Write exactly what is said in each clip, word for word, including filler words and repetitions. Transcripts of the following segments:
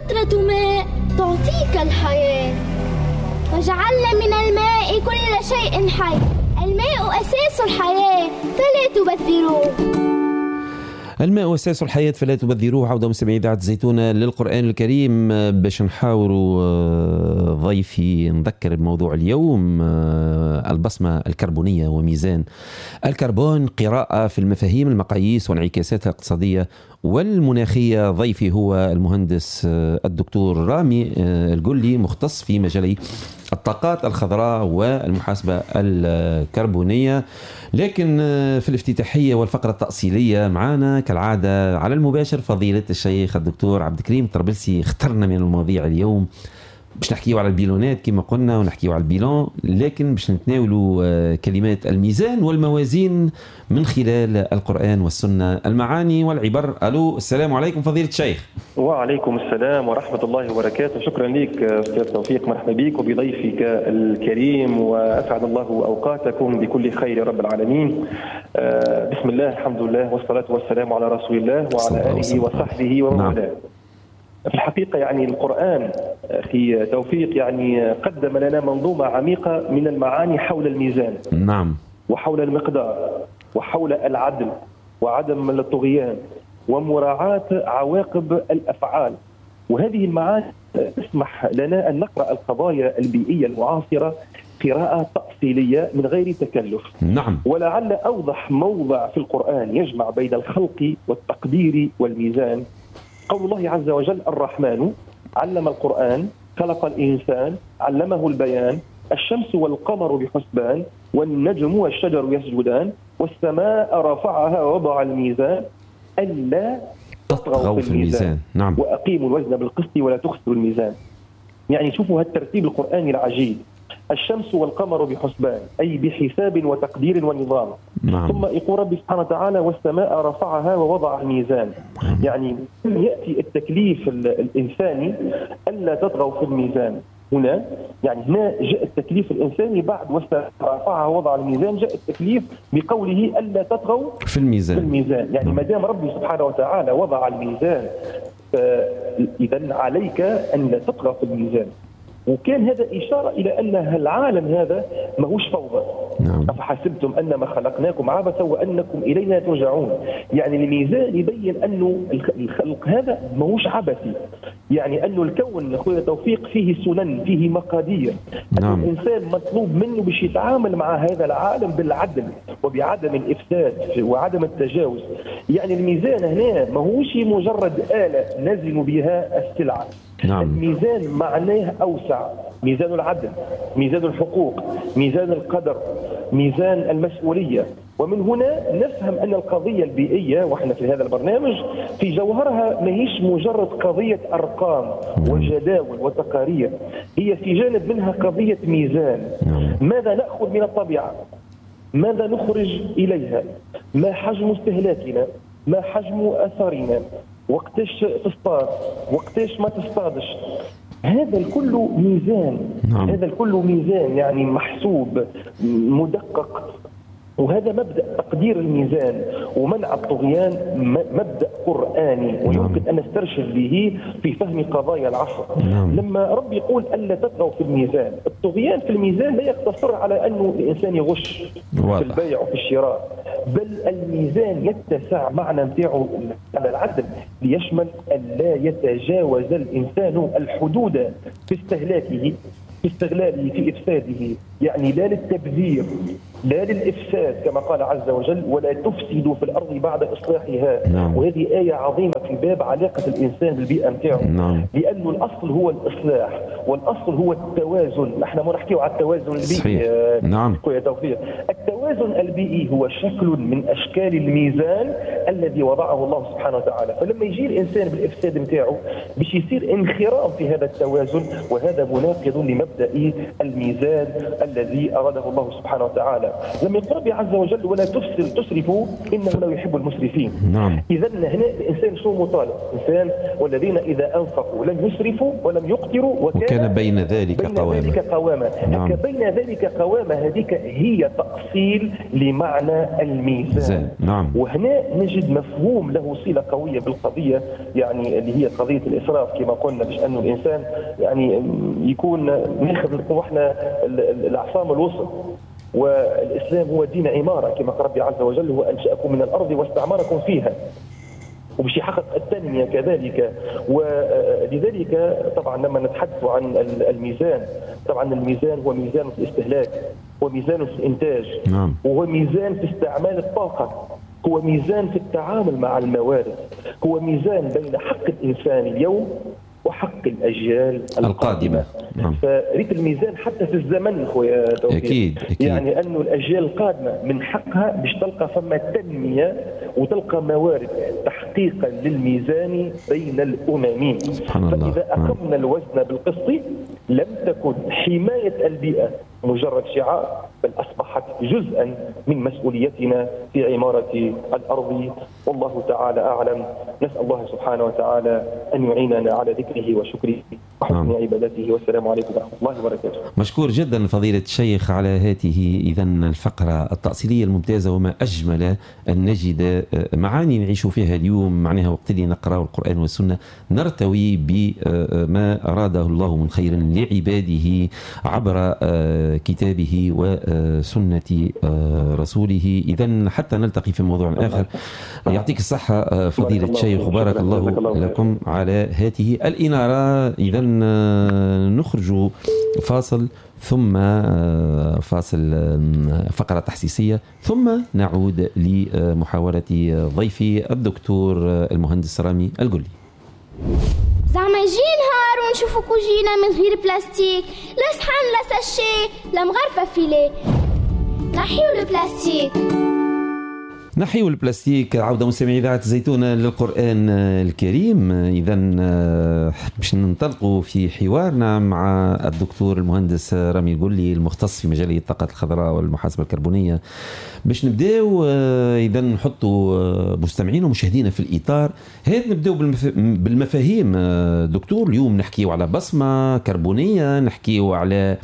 قطرة ماء تعطيك الحياة، وجعلنا من الماء كل شيء حي. الماء أساس الحياة فلا تبذروه. الماء أساس الحياة فلا تبذروه. عودة مستمعي إذاعة الزيتونة للقرآن الكريم باش نحاوروا ضيفي نذكر بموضوع اليوم، البصمة الكربونية وميزان الكربون، قراءة في المفاهيم المقاييس وانعكاساتها الاقتصادية والمناخية. ضيفي هو المهندس الدكتور رامي القلي، مختص في مجال الطاقات الخضراء والمحاسبة الكربونية. لكن في الافتتاحية والفقرة التأصيلية معنا كالعادة على المباشر فضيلة الشيخ الدكتور عبد الكريم الطرابلسي. اخترنا من المواضيع اليوم باش نحكيوا على البيلونات كما قلنا ونحكيوا على البيلون، لكن باش نتناولوا كلمات الميزان والموازين من خلال القرآن والسنة، المعاني والعبر. ألو، السلام عليكم فضيلة الشيخ. وعليكم السلام ورحمة الله وبركاته. شكرا لك أستاذ توفيق، مرحبا بك وبضيفك الكريم، وأسعد الله أوقاتكم بكل خير يا رب العالمين. بسم الله، الحمد لله، والصلاة والسلام على رسول الله وعلى آله وصحبه ومن والاه. في الحقيقة يعني القرآن في توفيق يعني قدم لنا منظومة عميقة من المعاني حول الميزان، نعم، وحول المقدار، وحول العدل وعدم الطغيان ومراعاة عواقب الأفعال. وهذه المعاني تسمح لنا أن نقرأ القضايا البيئية المعاصرة قراءة تأصيلية من غير تكلف. نعم. ولعل أوضح موضع في القرآن يجمع بين الخلق والتقدير والميزان قول الله عز وجل: الرحمن علم القرآن خلق الإنسان علمه البيان، الشمس والقمر بحسبان، والنجم والشجر يسجدان، والسماء رفعها ووضع الميزان ألا تطغوا في الميزان، نعم، وأقيموا الوزن بالقسط ولا تخسروا الميزان. يعني شوفوا هالترتيب القرآني العجيب: الشمس والقمر بحسبان، أي بحساب وتقدير ونظام. نعم. ثم يقول ربي سبحانه وتعالى: والسماء رفعها ووضع الميزان. يعني يأتي التكليف الإنساني ألا تطغوا في الميزان. هنا يعني هنا جاء التكليف الإنساني بعد والسماء رفعها ووضع الميزان، جاء التكليف بقوله ألا تطغوا في الميزان. في الميزان. يعني ما دام ربي سبحانه وتعالى وضع الميزان إذن عليك أن لا تطغى في الميزان. وكان هذا إشارة إلى أن العالم هذا ماهوش فوضى. نعم. أفحسبتم أنما خلقناكم عبثا وأنكم إلينا ترجعون. يعني الميزان يبين أنه الخلق هذا ماهوش عبثي، يعني أنه الكون أخويا توفيق فيه سنن، فيه مقادير. نعم. أن الإنسان مطلوب منه باش يتعامل مع هذا العالم بالعدل وبعدم الإفساد وعدم التجاوز. يعني الميزان هنا ماهوش مجرد آلة نزن بها السلعة. نعم. الميزان معناه أوسع: ميزان العدل، ميزان الحقوق، ميزان القدر، ميزان المسؤولية. ومن هنا نفهم أن القضية البيئية، وإحنا في هذا البرنامج، في جوهرها ما هيش مجرد قضية أرقام وجداول وتقارير، هي في جانب منها قضية ميزان. ماذا نأخذ من الطبيعة؟ ماذا نخرج إليها؟ ما حجم استهلاكنا؟ ما حجم أثرنا؟ وقتاش تصطاد؟ وقتاش ما تصطادش؟ هذا الكل ميزان. نعم. هذا الكل ميزان يعني محسوب مدقق. وهذا مبدأ تقدير الميزان ومنع الطغيان مبدأ قرآني ويمكن أن نسترشد به في فهم قضايا العصر. نعم. لما رب يقول ألا تطغوا في الميزان، الطغيان في الميزان لا يقتصر على أنه الإنسان يغش واضح. في البيع وفي الشراء، بل الميزان يتسع معنى نتاعو على العدل ليشمل ألا يتجاوز الإنسان الحدود في استهلاكه، في استغلاله، في إفساده. يعني لا للتبذير، لا للإفساد كما قال عز وجل: ولا تفسدوا في الأرض بعد إصلاحها. نعم. وهذه آية عظيمة في باب علاقة الإنسان بالبيئة نتاعو. نعم. لأنه الأصل هو الإصلاح والأصل هو التوازن. نحن ما نحكيو على التوازن البيئي. نعم. يا توفيق، التوازن البيئي هو شكل من أشكال الميزان الذي وضعه الله سبحانه وتعالى. فلما يجي الإنسان بالإفساد نتاعو باش يصير انخراط في هذا التوازن، وهذا مناقض لمبدأ الميزان الذي أراده الله سبحانه وتعالى. وتعالى. لما يقول ربي عز وجل ولا تفسر تسرفوا انه لا يحب المسرفين. نعم. اذا هنا الانسان شو مطالب؟ انسان والذين اذا انفقوا لم يسرفوا ولم يقتروا وكان, وكان بين ذلك بين قوامه. ذلك قوامه. نعم. بين ذلك قوامه هذيك هي تأصيل لمعنى الميزان. نعم. وهنا نجد مفهوم له صلة قوية بالقضية يعني اللي هي قضية الإسراف كما قلنا، باش أنه الإنسان يعني يكون ناخذ احنا الأعصام الوسط. والإسلام هو دين عمارة كما قال ربي عز وجل هو أنشأكم من الأرض واستعمركم فيها وباش يحقق التنمية كذلك. ولذلك طبعا لما نتحدث عن الميزان، طبعا الميزان هو ميزان في الاستهلاك وميزان في الإنتاج. نعم. وهو ميزان في استعمال الطاقة، هو ميزان في التعامل مع الموارد، هو ميزان بين حق الإنسان اليوم وحق الأجيال القادمة. نعم. فريت الميزان حتى في الزمن خويا توفيق. أكيد. أكيد. يعني أنه الأجيال القادمة من حقها باش تلقى فما تنمية وتلقى موارد تحقيقا للميزان بين الأمم. سبحان الله. فإذا أقمنا الوزن بالقسط لم تكن حماية البيئة مجرد شعار، بل أصبحت جزءا من مسؤوليتنا في عمارة الأرض. والله تعالى أعلم. نسأل الله سبحانه وتعالى أن يعيننا على ذكره وشكره وحسن نعم. عبادته. والسلام عليكم ورحمة الله وبركاته. مشكور جدا فضيلة الشيخ على هذه إذن الفقرة التأصيلية الممتازة، وما أجمل أن نجد معاني نعيش فيها اليوم، معناها وقت اللي نقرأ القرآن والسنة نرتوي بما أراده الله من خير لعباده عبر كتابه وسنة رسوله. إذن حتى نلتقي في موضوع آخر. يعطيك الصحة فضيلة الشيخ وبارك الله لكم على هذه الإنارة. إذن نخرج فاصل ثم فاصل فقرة تحسيسية ثم نعود لمحاورة ضيفي الدكتور المهندس رامي القلي. زعما يجي نهار ونشوفوكو جينا من غير بلاستيك، لا صحن لا ساشي لا مغرفة فيلي. نحيو البلاستيك. نحيو البلاستيك. عودة مستمعي إذاعة الزيتونة للقرآن الكريم. إذا باش ننطلقوا في حوارنا مع الدكتور المهندس رامي القلي المختص في مجال الطاقة الخضراء والمحاسبة الكربونية. باش نبداو إذا نحطوا مستمعين ومشاهدينا في الإطار هذا. نبداو بالمفاهيم دكتور. اليوم نحكيو على بصمة كربونية، نحكيو على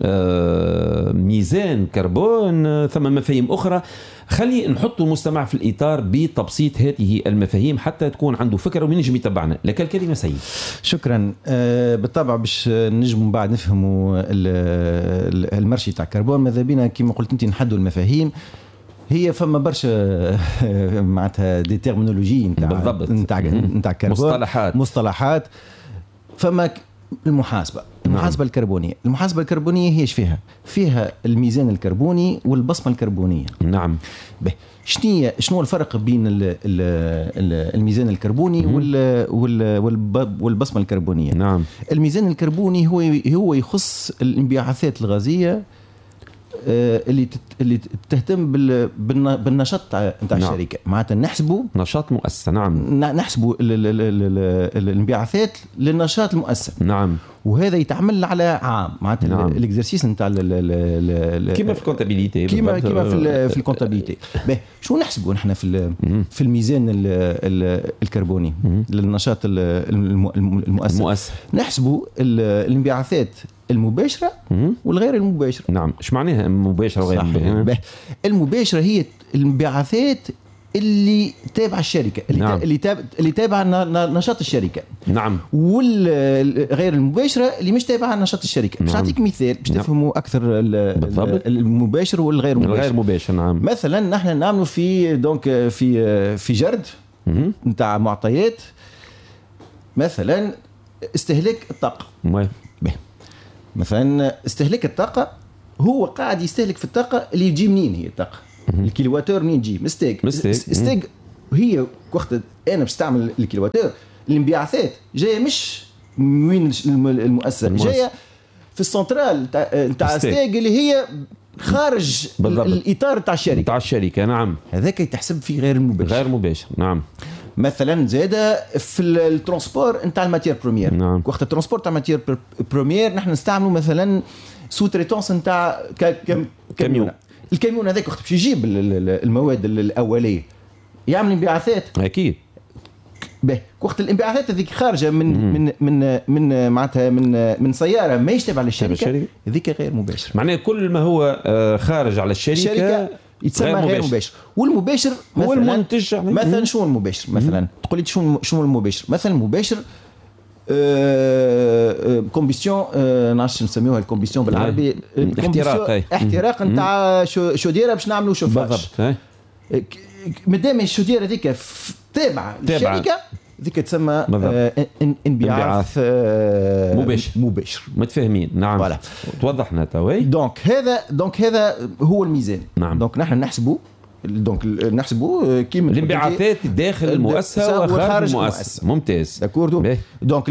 ميزان كربون، ثم مفاهيم أخرى. خلي نحط المستمع في الإطار بتبسيط هذه المفاهيم حتى تكون عنده فكرة وينجم يتبعنا. لك الكلمة سيد. شكرا. أه بالطبع باش نجم بعد نفهموا المرشي تاع الكربون ماذا بينا كما قلت انت نحدوا المفاهيم. هي فما برشا معناتها دي تيرمينولوجي نتاع نتاع نتاع الكربون، مصطلحات مصطلحات فما المحاسبة المحاسبة نعم. الكربونية المحاسبة الكربونية هي ايش فيها؟ فيها الميزان الكربوني والبصمة الكربونية. نعم. به شنو شنو الفرق بين ال ال ال الميزان الكربوني وال وال والبصمة الكربونية؟ نعم. الميزان الكربوني هو هو يخص الانبعاثات الغازية اللي اللي تهتم بالنشاط نتاع نعم. الشركه، معناتها نحسبوا نشاط مؤسسه. نعم. نحسبوا الانبعاثات للنشاط المؤسسه. نعم. وهذا يتعمل على عام، معناتها نعم. الاكزرسيس نتاع كيما في الكونتابيليتي كيما كيما في في الكونتابيليتي. باهي شو نحسبوا نحن في في الميزان الكربوني للنشاط المؤسسه؟ المؤسسه نحسبوا الانبعاثات المباشرة والغير المباشرة. نعم. ايش معناها مباشرة وغير مباشرة؟ المباشرة هي الانبعاثات اللي تابعة الشركة، اللي نعم. اللي تابع اللي تابعة نشاط الشركة. نعم. والغير المباشرة اللي مش تابعة نشاط الشركة. نعم. باش نعطيك مثال باش نعم. تفهموا أكثر المباشر والغير مباشر. الغير مباشر. نعم. مثلا نحن نعملوا في دونك في في جرد نتاع معطيات مثلا استهلاك الطاقة. مم. مثلا استهلاك الطاقة هو قاعد يستهلك في الطاقة اللي يجي منين هي الطاقة؟ الكيلواتور منين يجي؟ مستيق مستيق هي وقت أنا بستعمل الكيلواتور الانبعاثات جاية مش من المؤسسة، جاية في السنترال نتاع ستيق اللي هي خارج بالضبط. الإطار تاع الشركة تاع الشركة. نعم. هذاك يتحسب فيه غير مباشر. غير مباشر. نعم. مثلا زاده في الترانسبور نتاع الماتير بروميير. نعم. وقت الترانسبور تاع الماتير بروميير نحن نستعملوا مثلا سو تريتونس نتاع كاميون. الكاميون هذاك وقت باش يجيب المواد الاوليه يعمل انبعاثات اكيد. باهي وقت الانبعاثات هذيك خارجه من من من من معناتها من من سياره ما يشتبع على الشركه هذيك غير مباشر. معناها كل ما هو خارج على الشركه, الشركة يتسمى غير مباشر. غير مباشر. والمباشر هو المنتج. مثلا شنو المباشر؟ مثلا تقول لي شنو شنو المباشر؟ مثلا المباشر كومبيسيون نعرفش نسميوها الكومبيسيون بالعربي, احتراق احتراق نتاع شوديره باش نعملوا شوفاج. مادام الشوديره هذيك تابعه للشركه ذيك تسمى آه انبعاث آه مباشر مباشر متفاهمين. نعم فوالا توضحنا توي. دونك هذا دونك هذا هو الميزان. نعم. دونك نحن نحسبوا دونك نحسبوا كيما الانبعاثات داخل المؤسسه وخارج المؤسسه. ممتاز داكوردو. دونك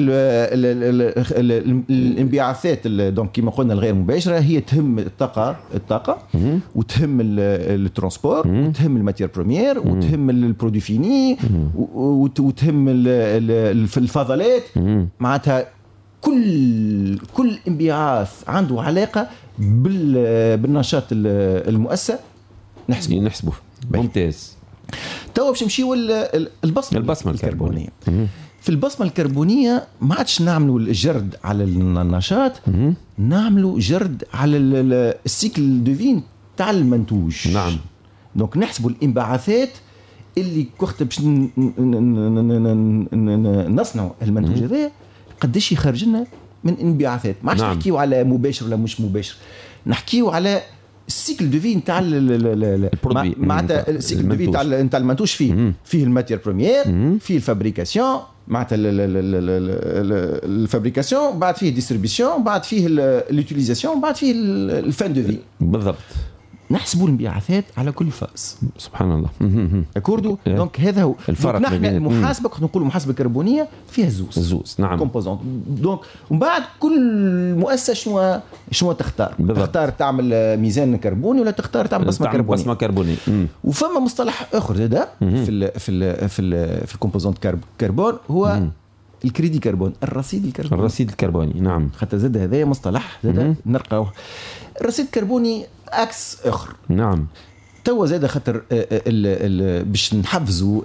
الانبعاثات دونك كيما قلنا الغير مباشره هي تهم الطاقه الطاقه وتهم الترانسبور وتهم الماتير بروميير وتهم البرودوي فيني وتهم الفضلات. معناتها كل كل انبعاث عنده علاقه بالنشاط المؤسسه نحسبه نحسبه ممتاز. توا باش نمشيو البصمه البصمه الكربونيه. في البصمه الكربونيه ما عادش نعملوا الجرد على النشاط, نعملوا جرد على السيكل دو فين تاع المنتوج. نعم. دونك نحسبوا الانبعاثات اللي وقت باش نصنعوا المنتوج هذا قداش يخرج لنا من انبعاثات. ما عادش نعم. نحكيو على مباشر ولا مش مباشر, نحكيو على السيكل دو في نتاع البرودوي. معناتها السيكل دو في نتاع نتاع المنتوج فيه فيه الماتير بروميير, فيه الفابريكاسيون, معناتها الفابريكاسيون, بعد فيه ديستريبيسيون, بعد فيه لوتيليزاسيون, بعد فيه الفان دو في. بالضبط. نحسبوا الانبعاثات على كل فاز. سبحان الله. اكوردو. دونك هذا هو الفرق. نحن المحاسبه كنا نقولوا محاسبه كربونيه فيها زوز زوز. نعم. كومبوزونت. دونك ومن بعد كل مؤسسه شنو شنو تختار. بالضبط. تختار تعمل ميزان كربوني ولا تختار تعمل بصمه كربونيه. بصمه كربونيه. وفما مصطلح اخر زاده في ال في ال في ال في الكومبوزونت كربون هو مم. الكريدي كربون, الرصيد الكربوني. الرصيد الكربوني. نعم. خاطر زاد هذا مصطلح زاد نلقاوه. الرصيد الكربوني عكس اخر. نعم. توا زاد خاطر باش نحفزوا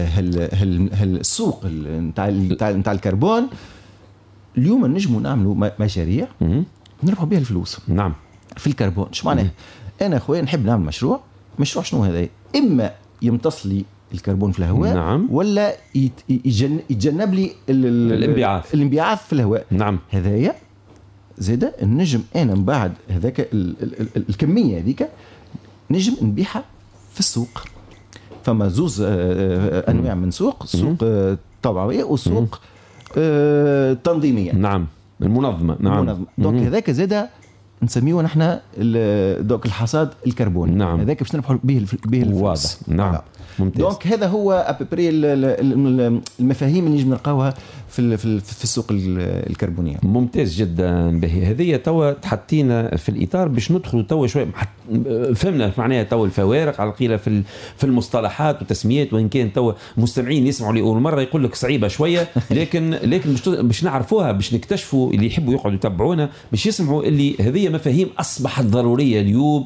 السوق نتاع نتاع الكربون اليوم نجموا نعملوا مشاريع نربحوا بها الفلوس. نعم. في الكربون. شو معناه؟ انا اخويا نحب نعمل مشروع. مشروع شنو هذا؟ اما يمتص لي الكربون في الهواء. نعم. ولا يتجنب لي الانبعاث الانبعاث في الهواء. نعم. هذايا زاد النجم انا من بعد هذاك الكميه هذيك نجم نبيعها في السوق. فما زوز انواع من سوق, سوق طوعيه وسوق تنظيميه. نعم. المنظمه. نعم. المنظمة. دونك هذاك زاد نسميه نحن دوك الحصاد الكربوني. نعم. هذاك باش نربحوا به به واضح. نعم. ممتاز. دونك هذا هو ابري المفاهيم اللي نجم نلقاوها في في السوق الكربونيه. ممتاز جدا. به هذه توا تحطينا في الاطار باش ندخلوا توا شويه فهمنا معناها توا الفوارق على قيله في في المصطلحات والتسميات, وان كان توا مستمعين يسمعوا لاول مره يقول لك صعيبه شويه, لكن لكن باش نعرفوها باش نكتشفوا اللي يحبوا يقعدوا يتابعونا باش يسمعوا اللي هذه مفاهيم اصبحت ضروريه اليوم.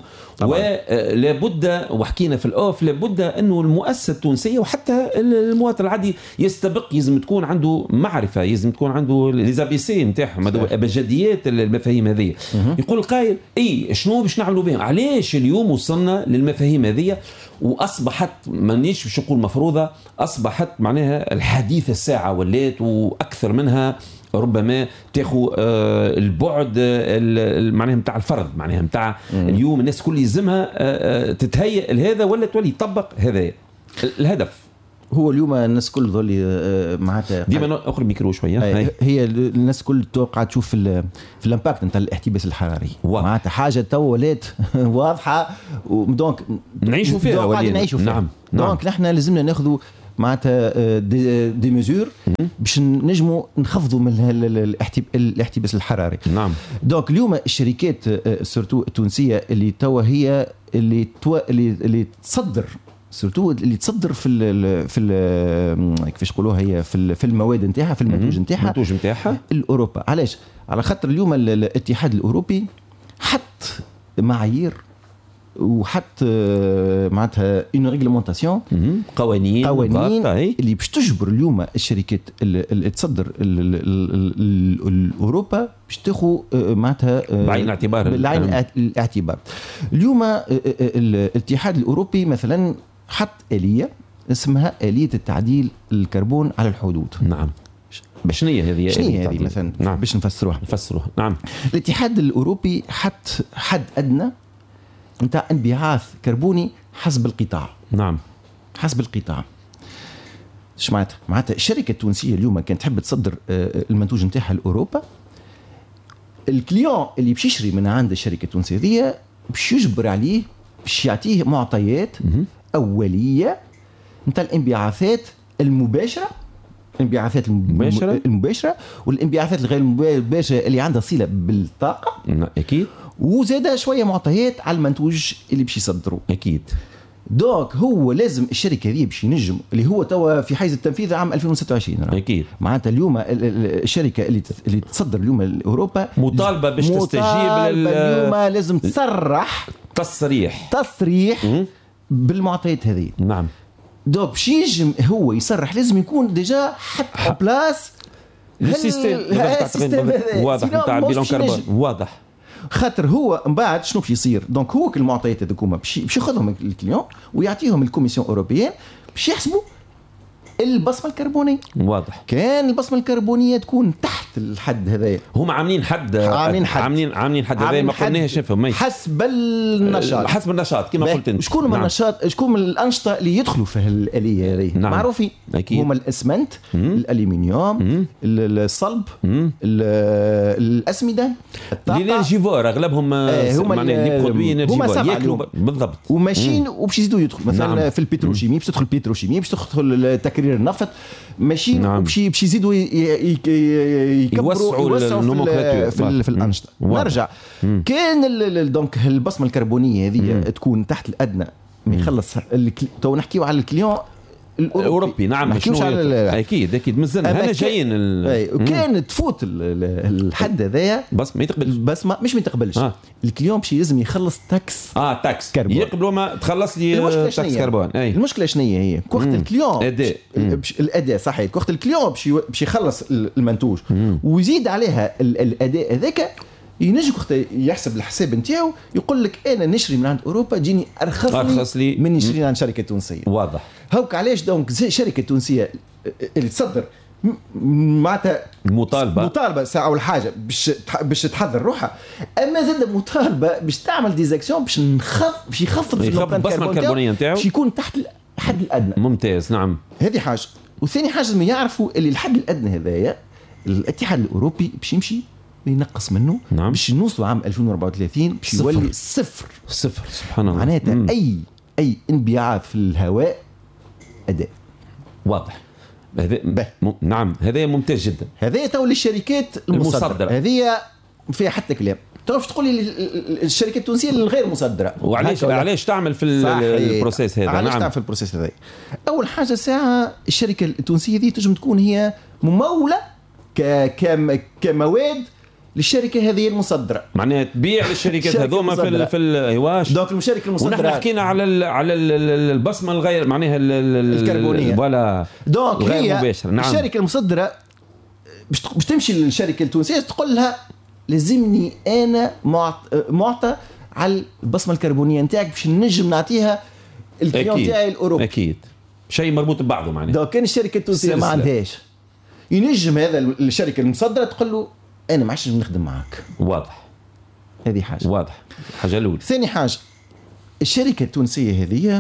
ولابد وحكينا في الاوف لابد انه المؤسسه التونسيه وحتى المواطن العادي يستبق, يلزم تكون عنده معرفه, يلزم تكون عنده ليزابيسي نتاعهم ابجديات المفاهيم هذه. يقول قائل اي شنو باش نعملوا بهم؟ علاش اليوم وصلنا للمفاهيم هذه واصبحت مانيش باش نقول مفروضه, اصبحت معناها الحديث الساعه ولات واكثر منها ربما تاخو آه البعد آه معناها نتاع الفرض, معناها نتاع اليوم الناس كل يلزمها آه تتهيأ لهذا ولا تولي تطبق هذا الهدف. هو اليوم الناس كل ذولي معناتها ديما اقرب ميكرو شويه. هي, هي الناس كل توقع تشوف في في الامباكت نتاع الاحتباس الحراري. معناتها حاجه تو ولات واضحه دونك نعيشوا فيها ولا نعيشوا فيها. نعم. دونك نحن لازمنا ناخذوا معناتها دي, دي ميزور باش نجموا نخفضوا من الاحتباس الحراري. نعم. دونك اليوم الشركات سورتو التونسيه اللي توا هي اللي تو اللي, اللي تصدر سورتو اللي تصدر في ال في ال كيفاش يقولوها هي في في المواد نتاعها في المنتوج نتاعها المنتوج نتاعها الاوروبا. علاش؟ على خاطر اليوم الاتحاد الاوروبي حط معايير وحط معناتها اون ريغلمونتاسيون قوانين قوانين اللي باش تجبر اليوم الشركات اللي تصدر اوروبا باش تاخذ معناتها بعين الاعتبار بعين الاعتبار. اليوم الاتحاد الاوروبي مثلا حط آلية اسمها آلية التعديل الكربون على الحدود. نعم. شنو هي هذه؟ شنو هي هذه مثلا؟ نعم. باش نفسروها نفسروها. نعم. الاتحاد الاوروبي حط حد ادنى نتاع انبعاث كربوني حسب القطاع. نعم. حسب القطاع. ايش معناتها؟ معناتها الشركه التونسيه اليوم كانت تحب تصدر المنتوج نتاعها لاوروبا، الكليون اللي باش يشري من عند الشركه التونسيه هذه باش يجبر عليه باش يعطيه معطيات اوليه نتاع الانبعاثات المباشره، الانبعاثات المباشره المباشره والانبعاثات الغير مباشره اللي عندها صله بالطاقه. اكيد. وزاد شويه معطيات على المنتوج اللي باش يصدروا. اكيد. دوك هو لازم الشركه هذه باش ينجم اللي هو توا في حيز التنفيذ عام ألفين وستة وعشرين. اكيد. معناتها اليوم الشركه اللي اللي تصدر اليوم لاوروبا مطالبه باش تستجيب لل اليوم لازم تصرح تصريح تصريح م- بالمعطيات هذه. نعم. دوك باش ينجم هو يصرح لازم يكون ديجا حط بلاس السيستم واضح نتاع البيلون كربون واضح. خاطر هو من بعد شنو باش يصير؟ دونك هو كل المعطيات هذوكما باش ياخذهم الكليون ويعطيهم الكوميسيون اوروبيين باش يحسبوا البصمه الكربونيه. واضح. كان البصمه الكربونيه تكون تحت الحد هذايا. هم عاملين حد عاملين حد عاملين عاملين حد هذايا ما قلناهاش نفهم حسب النشاط. حسب النشاط كما قلت انت. شكون من نعم. النشاط شكون من الانشطه اللي يدخلوا في الاليه هذه؟ نعم. معروفين. هما الاسمنت، الالومنيوم، الصلب، الاسمده، الجيفور اغلبهم معناها لي برودوي انرجيفور ياكلوا بالضبط وماشيين وباش يزيدوا يدخلوا مثلا نعم. في البتروشيمي باش تدخل البتروشيمي باش تدخل تكرير النفط ماشيين نعم. وباش باش يزيدوا يكبروا يوسعوا في, في, في الانشطه. نرجع كان دونك البصمه الكربونيه هذه تكون تحت الادنى ما يخلص تو نحكيو على الكليون الاوروبي. نعم. اكيد اكيد مازلنا هنا جايين كان تفوت الحد هذايا بس ما يتقبلش بس ما مش ما يتقبلش آه. الكليون باش لازم يخلص تاكس اه تاكس كربون يقبلوا ما تخلص لي تاكس كربون. أي. المشكله شنو هي؟ وقت الكليون اداء الاداء صحيح وقت الكليون باش يخلص المنتوج مم. ويزيد عليها الاداء هذاك ينجم وقت يحسب الحساب نتاعو يقول لك انا نشري من عند اوروبا جيني ارخص, أرخص لي من نشري عند شركه تونسيه. واضح. هاوك علاش دونك زي شركه تونسيه اللي تصدر معناتها مطالبه مطالبه ساعه ولا حاجه باش باش تحضر روحها، اما زاد مطالبه باش تعمل ديزاكسيون باش نخف باش يخفض البصمه الكربونيه نتاعو باش يكون تحت الحد الادنى. ممتاز. نعم. هذه حاجه. وثاني حاجه لازم يعرفوا اللي الحد الادنى هذايا الاتحاد الاوروبي باش يمشي ينقص منه. نعم. باش نوصلوا عام ألفين وأربعة وثلاثين باش يولي صفر صفر. سبحان الله. معناتها مم. اي اي انبعاث في الهواء اداء. واضح. هذا م... نعم هذا ممتاز جدا. هذا تو للشركات المصدره هذه فيها حتى كلام. تعرف تقول لي الشركات التونسيه الغير مصدره وعلاش علاش تعمل في البروسيس هذا؟ علاش نعم. تعمل في البروسيس هذا؟ اول حاجه ساعه الشركه التونسيه دي تنجم تكون هي مموله ك... ك... كمواد للشركه هذه المصدره، معناها تبيع للشركات هذوما في في ايواش. دونك الشركه المصدره ونحن حكينا على ال على ال البصمه الغير معناها الكربونيه ولا دونك هي مباشر. نعم. الشركه المصدره باش تمشي للشركه التونسيه تقول لها لازمني انا معطى على البصمه الكربونيه نتاعك باش نجم نعطيها الكليون تاعي الاوروبي. اكيد شيء مربوط ببعضه معناها. دونك كان الشركه التونسيه ما عندهاش ينجم هذا الشركه المصدره تقول له انا ما عادش نخدم معك. واضح. هذه حاجه. واضح. حاجه الاولى. ثاني حاجه الشركه التونسيه هذه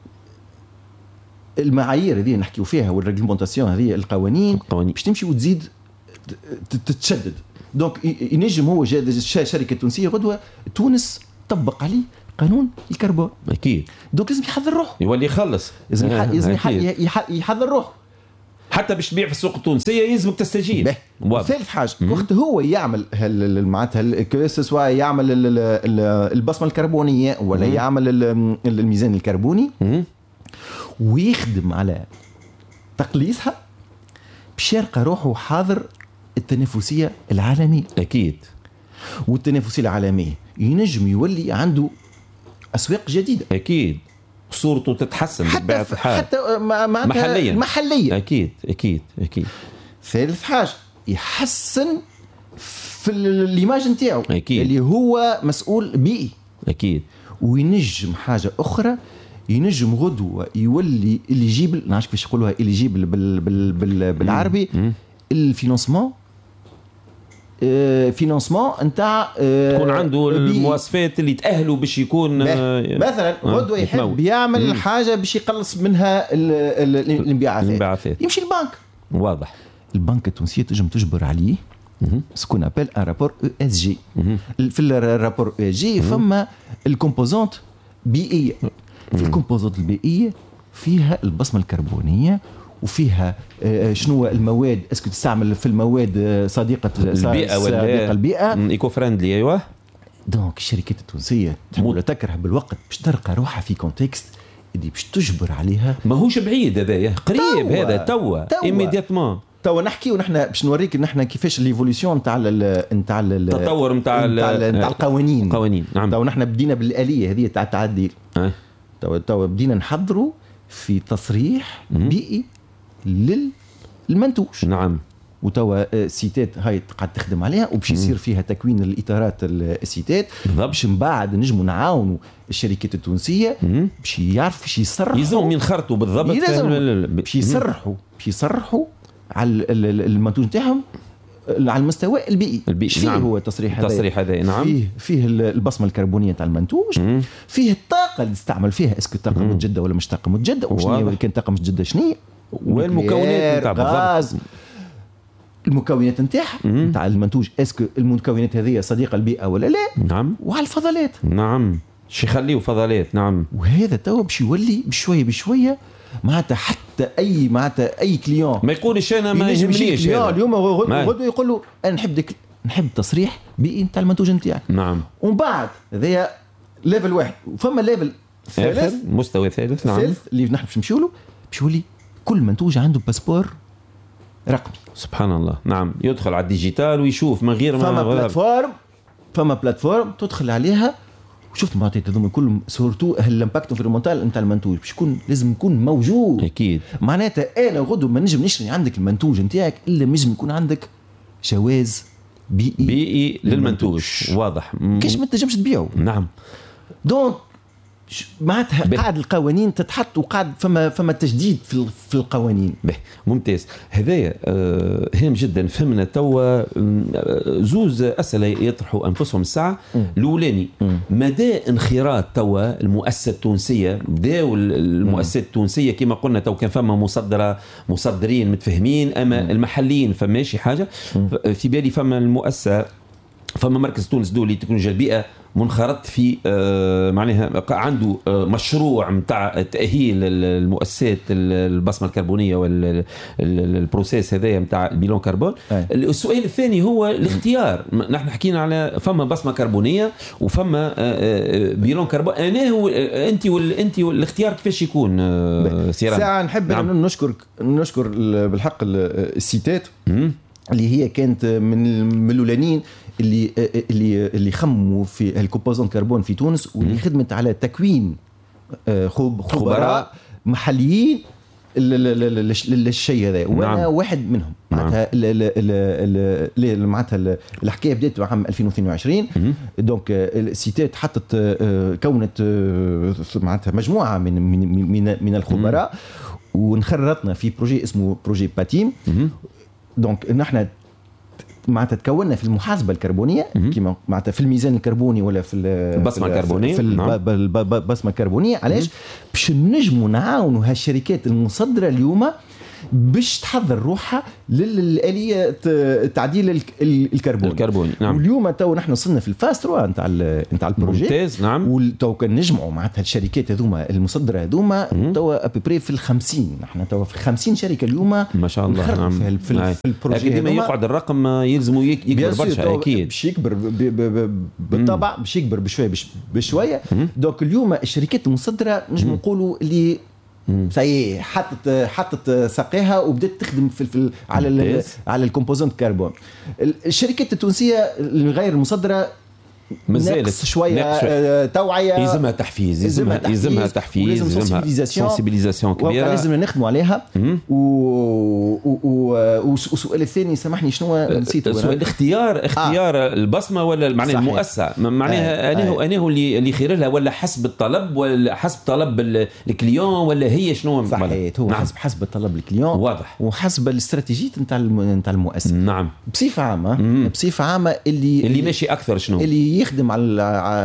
المعايير هذه نحكيو فيها والريغلمونتاسيون هذه القوانين باش تمشي وتزيد تتشدد. دونك ينجم هو جا الشركه التونسيه غدوه تونس طبق عليه قانون الكربون. اكيد. دونك لازم يحضر روحه يولي يخلص لازم لازم يحضر روحه حتى باش تبيع في السوق التونسيه يلزمك تستجيب. ثالث حاجه وقت هو يعمل معناتها سواء يعمل البصمه الكربونيه ولا مم. يعمل الميزان الكربوني مم. ويخدم على تقليصها باش يلقى روحه حاضر التنافسيه العالميه. اكيد. والتنافسيه العالميه ينجم يولي عنده اسواق جديده اكيد صورته تتحسن حتى الحال. حتى محليا محليا اكيد اكيد اكيد. ثالث حاجه يحسن في الايماج نتاعو اللي هو مسؤول بيئي اكيد. وينجم حاجه اخرى، ينجم غدوه يولي اللي يجيب نعرف كيفاش يقولوها اللي يجيب بال بال بال بالعربي الفينانسمون فينانسمون نتاع تكون عنده المواصفات اللي تأهلوا باش يكون مثلا غدوه يحب يعمل حاجه باش يقلص منها الانبعاثات يمشي البنك. واضح. البنك التونسيه تنجم تجبر عليه سكون ابل ان رابور او اس جي. في الرابور او اس جي فما الكومبوزونت بيئيه. في الكومبوزونت البيئيه فيها البصمه الكربونيه وفيها شنو المواد اسكو تستعمل في المواد صديقه البيئه ولا صديقه البيئه ايكو فريندلي. ايوه. دونك الشركات التونسيه تحب تكره بالوقت باش تلقى روحها في كونتكست اللي باش تجبر عليها. ماهوش بعيد هذايا قريب هذا توا ايميدياتمون. توا نحكي ونحن باش نوريك نحن كيفاش ليفوليسيون نتاع نتاع التطور نتاع نتاع القوانين. القوانين نعم. توا نحن بدينا بالآلية هذه تاع التعديل. أه. توا توا بدينا نحضروا في تصريح م- بيئي للمنتوج. نعم. وتوا سيتات هاي قاعد تخدم عليها وباش يصير فيها تكوين الاطارات السيتات باش من بعد نجموا نعاونوا الشركات التونسيه باش يعرفوا باش يصرحوا يلزموا ينخرطوا بالضبط باش يصرحوا باش يصرحوا على المنتوج نتاعهم على المستوى البيئي. البيئي فيه نعم. هو التصريح هذا التصريح هذا نعم. فيه فيه البصمه الكربونيه تاع المنتوج مم. فيه الطاقه اللي تستعمل فيها اسكو طاقه متجدده ولا مش طاقه متجدده وشنو كان طاقه متجدده شنو والمكونات نتاع غاز المكونات نتاعها نتاع المنتوج اسكو المكونات هذه صديقه للبيئه ولا لا. نعم. وعلى الفضلات نعم شي يخليوا فضلات. نعم. وهذا تو باش يولي بشويه بشويه معناتها حتى اي معناتها اي كليون ما يقولش انا ما يهمنيش هذا اليوم غدوه يقول له انا نحب ديك نحب تصريح بيئي نتاع المنتوج نتاعك. نعم. ومن بعد هذايا ليفل واحد وفما ليفل ثالث مستوى ثالث. نعم. ثالث اللي نحن باش نمشيو له باش يولي كل منتوج عنده باسبور رقمي. سبحان الله. نعم. يدخل على الديجيتال ويشوف من غير ما فما بلاتفورم فما بلاتفورم تدخل عليها شفت معطيات هذوما كلهم سورتو الامباكت انفيرمونتال نتاع المنتوج باش يكون لازم يكون موجود. اكيد. معناتها انا غدو ما نجم نشري عندك المنتوج نتاعك الا لازم يكون عندك جواز بيئي بيئي للمنتوج. واضح. كيش ما تنجمش تبيعه. نعم. دونك معناتها قاعد القوانين تتحط وقاعد فما فما تجديد في في القوانين. به ممتاز. هذايا آه هام جدا. فهمنا توا زوز اسئله يطرحوا انفسهم الساعه. الاولاني مدى انخراط توا المؤسسه التونسيه بداو المؤسسات التونسيه كما قلنا تو كان فما مصدره مصدرين متفاهمين اما م. المحليين فماشي حاجه. م. في بالي فما المؤسسه فما مركز تونس دولي تكنولوجيا البيئه منخرط في آه معناها عنده آه مشروع نتاع تاهيل المؤسسات البصمه الكربونيه والبروسيس هذايا نتاع البيلون كربون. أي. السؤال الثاني هو الاختيار. نحن حكينا على فما بصمه كربونيه وفما آه بيلون كربون. انا هو انت والانت والاختيار كيفاش يكون آه سيران؟ ساعه نحب نعم. نشكر نشكر بالحق السيتات اللي هي كانت من من الاولانيين اللي اللي اللي خموا في الكومبوزون كربون في تونس واللي خدمت على تكوين خبراء محليين للشيء هذا وانا نعم. واحد منهم. معناتها معناتها الحكايه بدات عام ألفين واثنين وعشرين. دونك السيتات حطت كونت معناتها مجموعه من من من, من الخبراء ونخرطنا في بروجي اسمه بروجي باتيم. دونك نحن معناتها تكوننا في المحاسبه الكربونيه كيما معناتها في الميزان الكربوني ولا في البصمه الكربونيه في البصمه الكربونيه. علاش باش نجموا نعاونوا هالشركات المصدره اليوم باش تحضر روحها للآلية تعديل الكربون الكربوني. نعم. واليوم تو نحن وصلنا في الفاز ثلاثة نتاع نتاع البروجي. ممتاز. نعم. وتو كان نجمعوا معناتها الشركات هذوما المصدره هذوما تو ابري في الخمسين. نحن تو في خمسين شركه اليوم ما شاء الله. نعم. في, في, نعم. في البروجي لكن ما يقعد الرقم يلزموا يكبر برشا. اكيد باش يكبر بالطبع باش يكبر بشويه بشويه. دونك اليوم الشركات المصدره نجم نقولوا اللي سي حطت حطت ساقيها وبدات تخدم في, في على على الكومبوزنت كربون. الشركات التونسيه غير المصدره مازالت شويه آه توعيه، يلزمها تحفيز، يلزمها يلزمها تحفيز، يلزمها سنسيبيليزاسيون كبيره، لازم نخدموا عليها. والسؤال الثاني سامحني شنو نسيته؟ السؤال اختيار اختيار آه. البصمه ولا معناها المؤسسه، معناها انه آه. انه اللي اللي خير لها ولا حسب الطلب ولا حسب طلب الكليون ولا هي شنو؟ صحيح، هو نعم. حسب حسب الطلب الكليون واضح، وحسب الاستراتيجيات نتاع نتاع المؤسسه. نعم بصفه عامه مم. بصفه عامه اللي اللي ماشي اكثر شنو؟ اللي يخدم على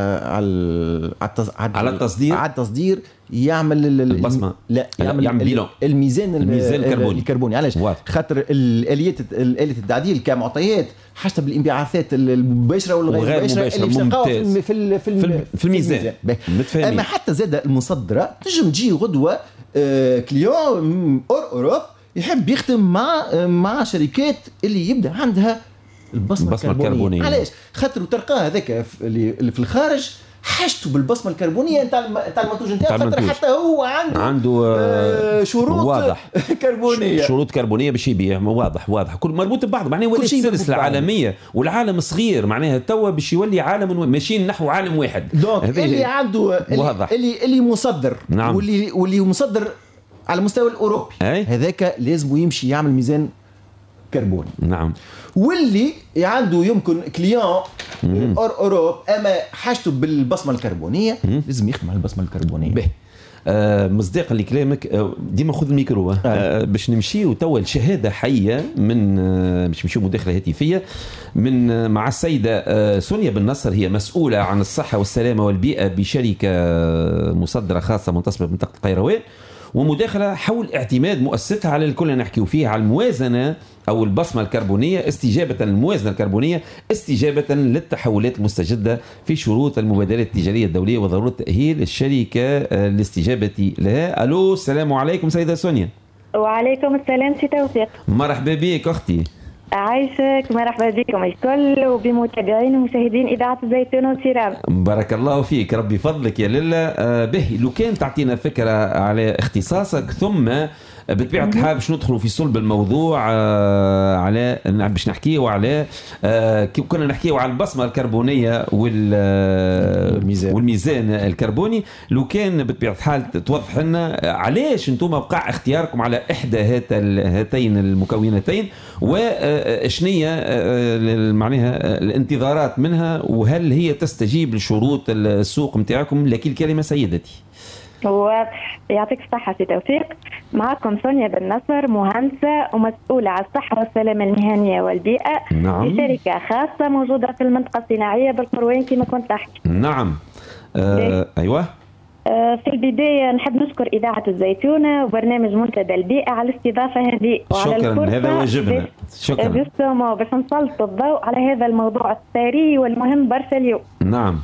على على التصدير على التصدير يعمل البصمه، لا يعمل, يعمل بيلون الميزان الميزان الكربوني, الكربوني. علاش؟ خاطر الاليات آلة التعديل كمعطيات حسب الانبعاثات المباشره والغير مباشره اللي تلقاوها في في في, في الميزان. اما حتى زاد المصدره تنجم تجي غدوه آه كليون اور اوروب يحب يخدم مع مع شركات اللي يبدا عندها البصمه, البصمة الكربونيه. الكربونيه علاش؟ خاطر تلقاه هذاك اللي في الخارج حاجته بالبصمه الكربونيه نتاع نتاع المنتوج نتاعو، خاطر حتى هو عنده عنده آه شروط واضح كربونيه، شروط كربونيه باش يبيع، واضح واضح كل مربوط ببعض. معناها ولات سلسله عالميه، والعالم صغير معناها توا باش يولي عالم ماشيين نحو عالم واحد. دونك اللي عنده اللي, اللي اللي مصدر نعم. واللي واللي مصدر على المستوى الاوروبي هذاك لازم يمشي يعمل ميزان كربوني. نعم. واللي عنده يمكن كليون اور اوروب اما حاجته بالبصمه الكربونيه لازم يخدم على البصمه الكربونيه. به آه مصداقا لكلامك آه ديما خذ الميكرو آه. آه باش نمشيو توا لشهاده حيه من آه باش نمشيو مداخله هاتفيه من آه مع السيده آه سونيا بن نصر، هي مسؤوله عن الصحه والسلامه والبيئه بشركه آه مصدره خاصه منتصبه بمنطقه القيروان، ومداخله حول اعتماد مؤسستها على الكل نحكيو فيه على الموازنه او البصمه الكربونيه استجابه للموازنه الكربونيه استجابه للتحولات المستجده في شروط المبادلات التجاريه الدوليه وضروره تاهيل الشركه للاستجابه لها. الو السلام عليكم سيده سونيا. وعليكم السلام سي توفيق. مرحبا بك اختي. عايشك، مرحبا بكم الكل وبمتابعين ومشاهدين اذاعه الزيتون والسيرام. بارك الله فيك، ربي فضلك يا لله. آه به لو كان تعطينا فكره على اختصاصك، ثم بطبيعه الحال باش ندخلوا في صلب الموضوع آه على باش نحكيوا على آه كنا نحكيوا على البصمه الكربونيه والميزان والميزان الكربوني. لو كان بطبيعه الحال توضح لنا علاش انتم وقع اختياركم على احدى هاتين المكونتين، وشنية معناها الانتظارات منها، وهل هي تستجيب لشروط السوق نتاعكم؟ لك الكلمه سيدتي. يعطيك الصحة سي توفيق. معكم سونيا بن نصر، مهندسة ومسؤولة على الصحة والسلامة المهنية والبيئة. نعم. في شركة خاصة موجودة في المنطقة الصناعية بالقروان كما كنت تحكي. نعم. آه أيوة. آه في البداية نحب نشكر إذاعة الزيتونة وبرنامج منتدى البيئة على الاستضافة هذه وعلى شكرا، هذا واجبنا. شكرا. باش نسلط الضوء على هذا الموضوع الثري والمهم برشا اليوم. نعم.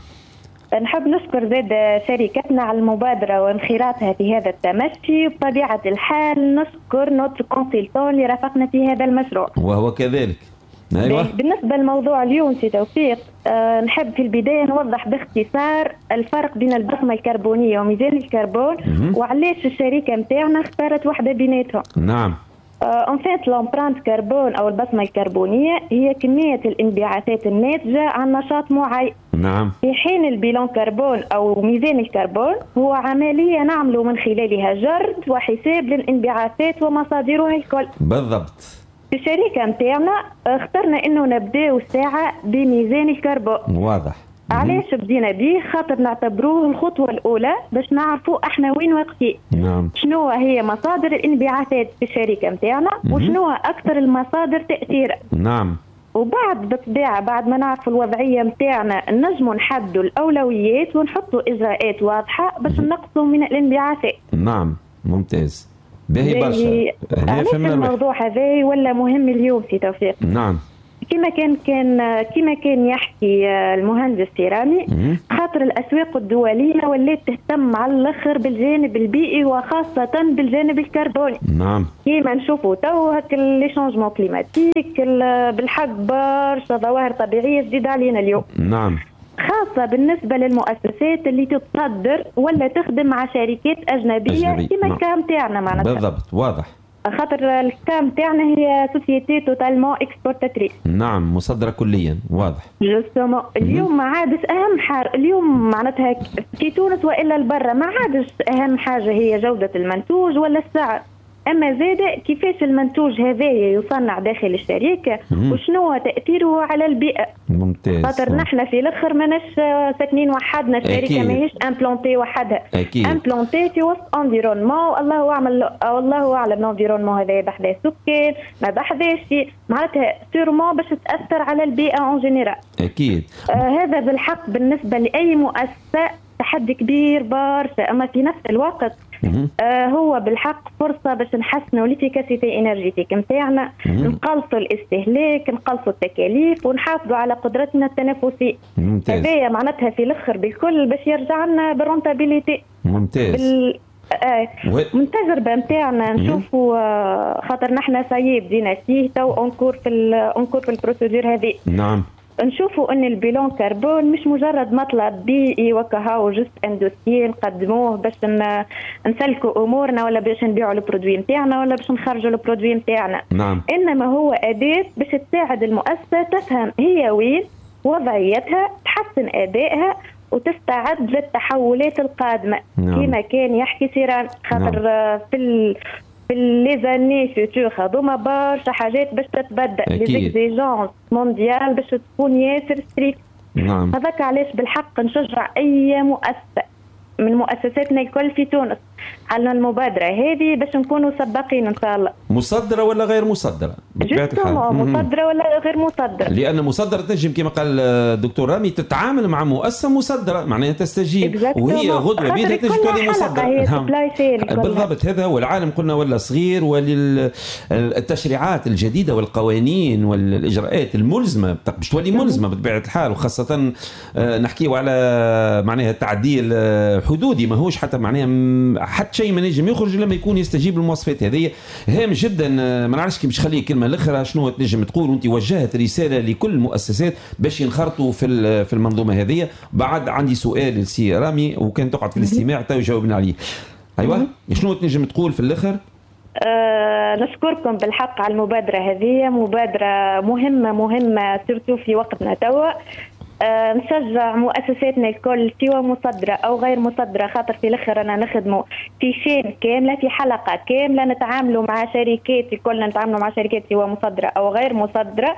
نحب نشكر زاد شركتنا على المبادرة وانخراطها في هذا التمشي، وبطبيعة الحال نشكر نوتر كونسلتون اللي رافقنا في هذا المشروع وهو كذلك. أيوة. بالنسبة للموضوع اليوم سي توفيق، أه نحب في البداية نوضح باختصار الفرق بين البصمة الكربونية وميزان الكربون وعلاش الشركة متاعنا اختارت واحدة بيناتهم. نعم. ان فيت لومبرانت كربون او البصمه الكربونيه هي كميه الانبعاثات الناتجه عن نشاط معين. نعم. في حين البيلون كربون او ميزان الكربون هو عمليه نعمل من خلالها جرد وحساب للانبعاثات ومصادرها الكل. بالضبط. في الشركه نتاعنا اخترنا انه نبداو الساعه بميزان الكربون. واضح. علاش بدينا به؟ خاطر نعتبروه الخطوه الاولى باش نعرفوا احنا وين واقفين. نعم. شنو هي مصادر الانبعاثات في الشركه نتاعنا وشنو اكثر المصادر تاثيرا. نعم. وبعد بالطبيعه بعد ما نعرفوا الوضعيه نتاعنا نجموا نحددوا الاولويات ونحطوا اجراءات واضحه باش نقصوا من الانبعاثات. نعم ممتاز. باهي برشا. علاش الموضوع هذا ولا مهم اليوم سي توفيق؟ نعم. كما كان كان كما كان يحكي المهندس سيرامي، خاطر الاسواق الدوليه ولات تهتم على الاخر بالجانب البيئي وخاصه بالجانب الكربوني. نعم. كيما نشوفوا تو هك لي شونجمون كليماتيك بالحق برشا ظواهر طبيعيه جديده علينا اليوم. نعم. خاصه بالنسبه للمؤسسات اللي تتصدر ولا تخدم مع شركات اجنبيه, أجنبية. كما نعم. كان تاعنا معناتها. بالضبط واضح. خاطر الكام تاعنا هي سوسيتي توتالمون اكسبورتاتريس. نعم مصدره كليا واضح. جوستومون اليوم ما عادش اهم حاجه اليوم معناتها في تونس والا البرة ما عادش اهم حاجه هي جوده المنتوج ولا السعر، اما زاده كيفاش المنتوج هذايا يصنع داخل الشركه وشنو تاثيره على البيئه. ممتاز. خاطر نحن في الاخر ماناش ساكنين وحدنا، الشركه ماهيش امبلونتي وحدها، امبلونتي في وسط انفيرونمون الله اعلم والله اعلم الانفيرونمون هذا بحذا سكان ما بحذاش معناتها سيرمون باش تاثر على البيئه اون جينيرال. اكيد. آه هذا بالحق بالنسبه لاي مؤسسه تحدي كبير برشا، اما في نفس الوقت آه هو بالحق فرصه باش نحسنوا ليفيكاسيتي انرجيتيك نتاعنا، نقلصوا الاستهلاك، نقلصوا التكاليف، ونحافظوا على قدرتنا التنافسيه. هذايا معناتها في الاخر بالكل باش يرجع لنا بالرونتابيليتي. ممتاز. بال... آه من تجربه نتاعنا نشوفوا آه خاطر نحن سايي بدينا فيه تو اونكور في اونكور في البروسيدور هذه. نعم. نشوفوا ان البيلون كربون مش مجرد مطلب بيئي وكهو جست ان دوسيي نقدموه باش نسلكوا امورنا ولا باش نبيعوا البرودوي نتاعنا ولا باش نخرجوا البرودوي نتاعنا. نعم. انما هو اداه باش تساعد المؤسسه تفهم هي وين وضعيتها، تحسن ادائها وتستعد للتحولات القادمه. نعم. كما كان يحكي سيران خاطر نعم. في ال في لي زاني فيوتور هذوما برشا حاجات باش تتبدل، لي زيكزيجونس مونديال باش تكون ياسر ستريكت. نعم. هذاك علاش بالحق نشجع اي مؤسسه من مؤسساتنا الكل في تونس على المبادرة هذه باش نكونوا سباقين إن شاء الله. مصدرة ولا غير مصدرة؟ مصدرة ولا غير مصدرة؟ لأن مصدرة تنجم كما قال الدكتور رامي تتعامل مع مؤسسة مصدرة معناها تستجيب وهي غدوة بيدها تنجم تولي مصدرة. بالضبط هذا هو العالم قلنا ولا صغير، وللتشريعات الجديدة والقوانين والإجراءات الملزمة باش تولي ملزمة بطبيعة الحال، وخاصة نحكيه على معناها تعديل حدودي ماهوش حتى معناها حتى شيء ما نجم يخرج لما يكون يستجيب للمواصفات هذه. هام جدا. ما نعرفش كي باش نخلي الكلمه الاخرى شنو تنجم تقول وانت وجهت رساله لكل المؤسسات باش ينخرطوا في في المنظومه هذه. بعد عندي سؤال للسي رامي وكان تقعد في الاستماع تو جاوبنا عليه. ايوه شنو تنجم تقول في الاخر؟ أه نشكركم بالحق على المبادره هذه، مبادره مهمه مهمه سيرتو في وقتنا توا. أه نشجع مؤسساتنا الكل سواء مصدرة أو غير مصدرة، خاطر في الأخر أنا نخدمه في شين كاملة في حلقة كاملة نتعاملوا مع شركات الكل، نتعاملوا مع شركات سواء مصدرة أو غير مصدرة.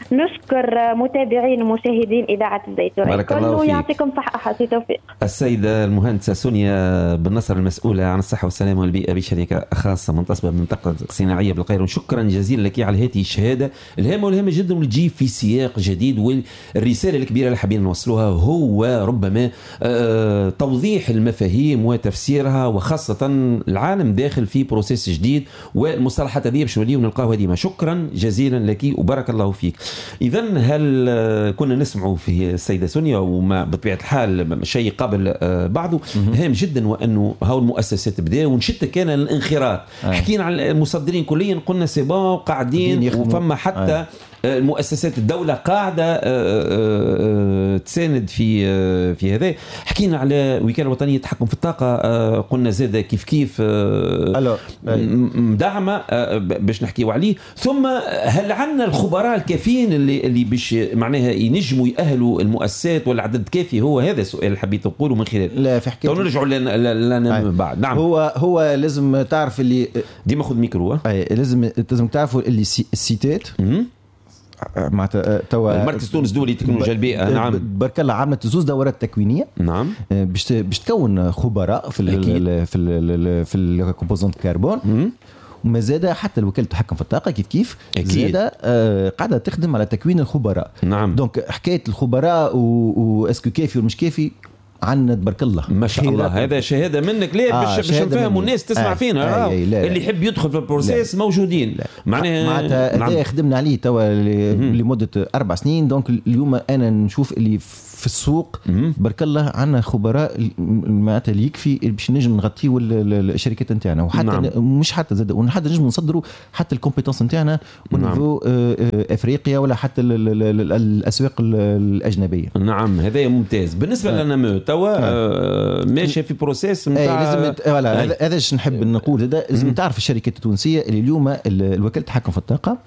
نشكر متابعين ومشاهدين إذاعة الزيتون الكل ويعطيكم صحة حسي توفيق. السيدة المهندسة سونيا بن نصر المسؤولة عن الصحة والسلامة والبيئة بشركة خاصة منتصبة بالمنطقة الصناعية بالقاهرة، شكرا جزيلا لك على هذه الشهادة الهامة والهامة جدا واللي تجي في سياق جديد. والرسالة الكبيرة اللي حابين نوصلوها هو ربما آه توضيح المفاهيم وتفسيرها، وخاصة العالم داخل في بروسيس جديد والمصطلحات هذه باش نوليو نلقاوها ديما. شكرا جزيلا لك وبارك الله فيك. إذا هل آه كنا نسمعوا في السيدة سونيا وما بطبيعة الحال شيء قبل آه بعضه هام جدا، وأنه هاو المؤسسات بدأ ونشت كان الانخراط. آه. حكينا على المصدرين كليا قلنا سيبا قاعدين وفما حتى آه. المؤسسات الدولة قاعدة تساند في في هذا. حكينا على وكالة الوطنية للتحكم في الطاقة، قلنا زاد كيف كيف مدعمة باش نحكيوا عليه. ثم هل عندنا الخبراء الكافيين اللي اللي باش معناها ينجموا يأهلوا المؤسسات ولا عدد كافي؟ هو هذا السؤال اللي حبيت نقوله من خلال. لا في حكاية نرجعوا لنا بعد. نعم. هو هو لازم تعرف اللي ديما خذ ميكرو. لازم لازم تعرفوا اللي السيتات معناتها توا مركز تونس دولي تكنولوجيا البيئة. نعم. برك الله عملت زوز دورات تكوينيه. نعم. باش باش تكون خبراء في ال في ال في الكومبوزونت كربون. وما زاد حتى الوكالة التحكم في الطاقة كيف كيف زاد آه قاعدة تخدم على تكوين الخبراء. نعم. دونك حكاية الخبراء واسكو كافي ومش كافي عنا تبارك الله ما شاء الله. هذا شهاده منك ليه باش آه باش نفهموا الناس تسمع آه فينا. آه اللي يحب يدخل في البروسيس لا. موجودين معناها معناتها نعم. خدمنا عليه توا لمده اربع سنين. دونك اليوم انا نشوف اللي في السوق بارك الله عنا خبراء معناتها اللي يكفي باش نجم نغطيو الشركات نتاعنا، وحتى نعم. مش حتى زاد وحتى نجم نصدروا حتى الكومبيتونس نتاعنا ونفو نعم. افريقيا ولا حتى الاسواق الاجنبيه. نعم هذا ممتاز. بالنسبه آه. لنا موت توا ماشيه في بروسيس نتاع لازم فوالا هذا هذا ايش نحب نقول هذا لازم تعرف الشركات التونسيه اللي اليوم الوكاله التحكم في الطاقه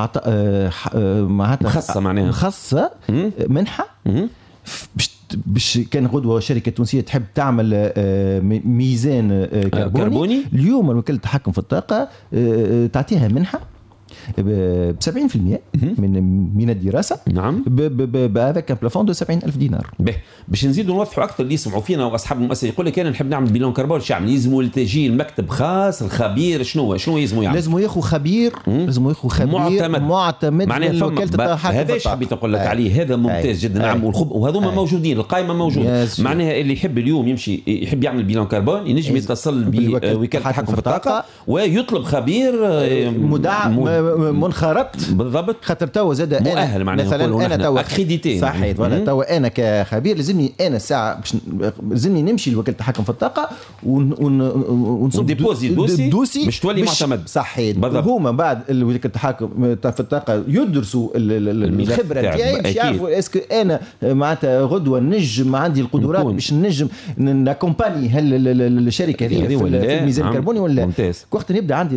معناتها مخصصه معناها مخصصه منحه باش باش كان غدوه شركه تونسيه تحب تعمل ميزان كربوني, كربوني. اليوم الوكاله التحكم في الطاقه تعطيها منحه ب سبعين بالمئة من من الدراسه نعم بهذا كان بلافون دو سبعين ألف دينار. به باش نزيدوا نوضحوا اكثر اللي يسمعوا فينا واصحاب المؤسسه يقول لك انا نحب نعمل بيلون كربون شو يعمل؟ يلزموا يلتجي المكتب خاص الخبير شنو شنو يلزموا يعمل؟ لازم ياخذ خبير لازم ياخذ خبير معتمد معتمد معناها وكاله هذا ايش حبيت نقول لك عليه هذا ممتاز جدا نعم وهذوما موجودين القائمه موجوده معناها اللي يحب اليوم يمشي يحب يعمل بيلون كربون ينجم يتصل بوكاله التحكم في الطاقه ويطلب خبير مدعم منخرط بالضبط خاطر توا زاد انا مؤهل معناها مثلا انا توا اكريديتي صحيح ولا توا انا كخبير لازمني انا الساعه باش لازمني نمشي لوكاله التحكم في الطاقه ونصب ديبوزي دوسي باش تولي معتمد صحيح هما بعد وكاله التحكم في الطاقه يدرسوا الخبره تاعي باش يعرفوا اسكو انا معناتها غدوه نجم عندي القدرات باش نجم ناكومباني الشركه هذه في الميزان الكربوني ولا وقت نبدا عندي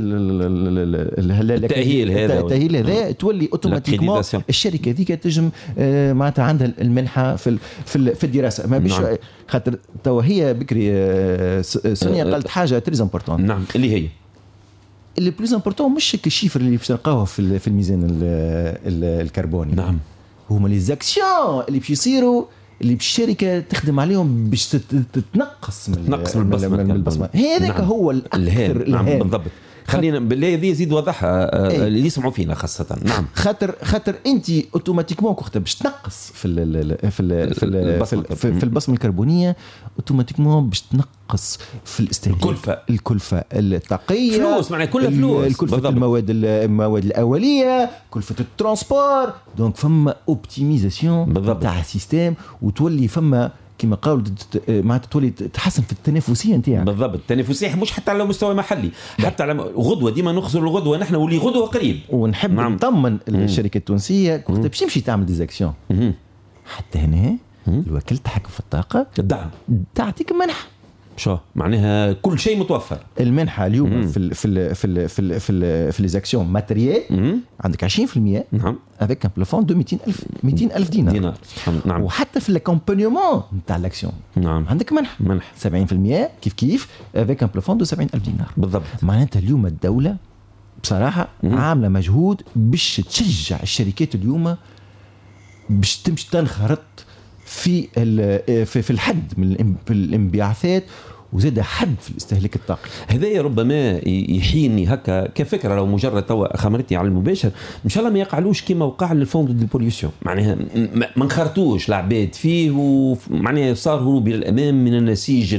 التاهيل هذا التاهيل هذا تولي اوتوماتيكمون الشركه هذيك تنجم معناتها عندها المنحه في في في الدراسه ما بيش خاطر توا هي بكري سونيا قالت حاجه تريز امبورطون نعم اللي هي اللي بلوز امبورطون مش الشيفر اللي باش نلقاوه في في الميزان الكربوني نعم هما لي زاكسيون اللي باش يصيروا اللي الشركه تخدم عليهم باش تتنقص من تنقص من البصمه هذاك نعم. هو الاكثر نعم بالضبط خلينا بالله هذه يزيد وضحها ايه. اللي يسمعوا فينا خاصه نعم خاطر خاطر انت اوتوماتيكمون وقت باش تنقص في ال في ال في ال في, ال في, في البصمه الكربونيه اوتوماتيكمون باش تنقص في الاستهلاك الكلفه الكلفه الطاقيه فلوس معناها كلها فلوس الكلفه بالضبط. المواد المواد الاوليه كلفه الترانسبور دونك فما اوبتيميزاسيون تاع السيستم وتولي فما كما قالوا معناتها تولي تحسن في التنافسيه نتاعك بالضبط التنافسيه مش حتى على مستوى محلي حتى على غدوه ديما نخزر الغدوه نحن واللي غدوه قريب ونحب نعم. نطمن الشركه التونسيه وقت باش تمشي تعمل ديزاكسيون حتى هنا الوكاله التحكم في الطاقه الدعم تعطيك منحه شو معناها كل شيء متوفر المنحه اليوم مم. في ال في ال في ال في ال في, ال في ليزاكسيون ماتريال عندك عشرين بالمئة نعم افيك ان بلافون دو مئتين ألف مئتين ألف دينار دينار نعم وحتى في الاكومبانيومون نتاع الاكسيون نعم عندك منحه منح سبعين بالمئة كيف كيف افيك ان بلافون دو سبعين ألف دينار بالضبط معناتها اليوم الدوله بصراحه مم. عامله مجهود باش تشجع الشركات اليوم باش تمشي تنخرط في في في الحد من الانبعاثات وزاد حد في الاستهلاك الطاقي. هذايا ربما يحيني هكا كفكره لو مجرد توا خمرتني على المباشر ان شاء الله ما يقعلوش كما وقع للفوند دي بوليوشن معناها ما نخرطوش العباد فيه ومعناها صار هروب الى الامام من النسيج